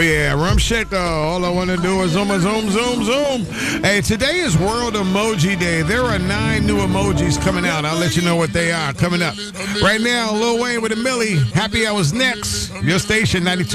yeah, rum shit, all I want to do is zoom. Hey, today is World Emoji Day. There are 9 new emojis coming out. I'll let you know what they are coming up. Right now, Lil Wayne with a Millie. Happy Hours next. Your station, 92.